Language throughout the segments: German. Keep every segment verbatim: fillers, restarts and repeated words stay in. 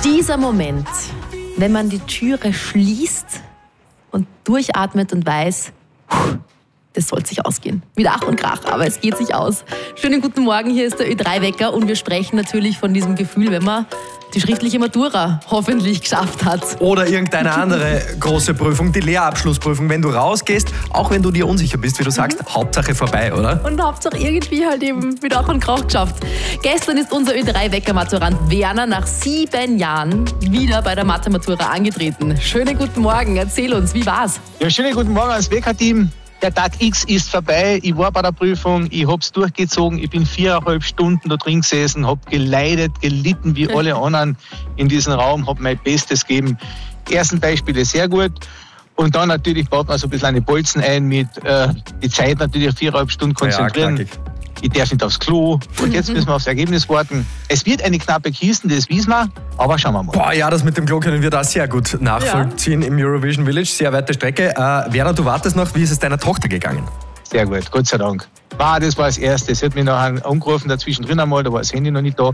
Dieser Moment, wenn man die Türe schließt und durchatmet und weiß, das soll sich ausgehen. Mit Ach und Krach, aber es geht sich aus. Schönen guten Morgen, hier ist der Ö drei Wecker und wir sprechen natürlich von diesem Gefühl, wenn man die schriftliche Matura hoffentlich geschafft hat. Oder irgendeine andere große Prüfung, die Lehrabschlussprüfung. Wenn du rausgehst, auch wenn du dir unsicher bist, wie du sagst, mhm. Hauptsache vorbei, oder? Und Hauptsache irgendwie halt eben mit Ach und Krach geschafft. Gestern ist unser Ö drei Wecker-Maturant Werner nach sieben Jahren wieder bei der Mathe-Matura angetreten. Schönen guten Morgen, erzähl uns, wie war's? Ja, schönen guten Morgen ans Wecker-Team. Der Tag X ist vorbei, ich war bei der Prüfung, ich hab's durchgezogen, ich bin viereinhalb Stunden da drin gesessen, hab geleidet, gelitten wie alle anderen in diesem Raum, hab mein Bestes gegeben. Die ersten Beispiele sehr gut und dann natürlich baut man so ein bisschen eine Bolzen ein mit äh, die Zeit natürlich auf viereinhalb Stunden konzentrieren. Ja, ich darf nicht aufs Klo und jetzt müssen wir aufs Ergebnis warten. Es wird eine knappe Kiste, das wissen wir, aber schauen wir mal. Boah, ja, das mit dem Klo können wir da sehr gut nachvollziehen ja. im Eurovision Village. Sehr weite Strecke. Äh, Werner, du wartest noch, wie ist es deiner Tochter gegangen? Sehr gut, Gott sei Dank. Ah, das war das Erste. Sie hat mich nachher angerufen, dazwischen drin einmal, da war das Handy noch nicht da.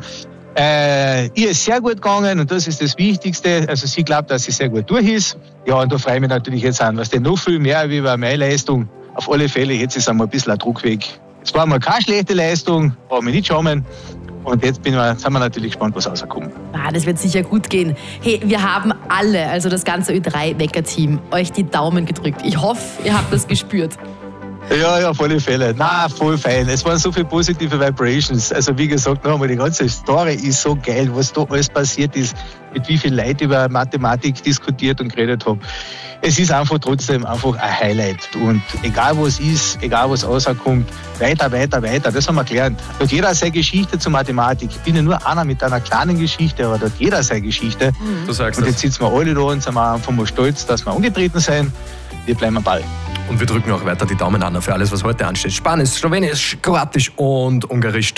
Äh, ihr ist sehr gut gegangen und das ist das Wichtigste. Also sie glaubt, dass sie sehr gut durch ist. Ja, und da freue ich mich natürlich jetzt an, was denn noch viel mehr wie über meine Leistung. Auf alle Fälle, jetzt ist einmal ein bisschen ein Druck weg. Es war mal keine schlechte Leistung, brauchen wir nicht schauen. Und jetzt bin wir, sind wir natürlich gespannt, was rauskommt. Ah, das wird sicher gut gehen. Hey, wir haben alle, also das ganze Ö drei Wecker-Team, euch die Daumen gedrückt. Ich hoffe, ihr habt das gespürt. Ja, ja, auf alle Fälle. Na, voll fein. Es waren so viele positive Vibrations. Also wie gesagt, noch einmal, die ganze Story ist so geil, was da alles passiert ist, mit wie viel Leuten über Mathematik diskutiert und geredet habe. Es ist einfach trotzdem einfach ein Highlight. Und egal was ist, egal was rauskommt, weiter, weiter, weiter, das haben wir gelernt. Da hat jeder seine Geschichte zur Mathematik. Ich bin ja nur einer mit einer kleinen Geschichte, aber da hat jeder seine Geschichte. Du sagst und jetzt sitzen wir alle da und sind wir einfach mal stolz, dass wir angetreten sind. Wir bleiben am Ball. Und wir drücken auch weiter die Daumen an für alles, was heute ansteht. Spanisch, Slowenisch, Kroatisch und Ungarisch.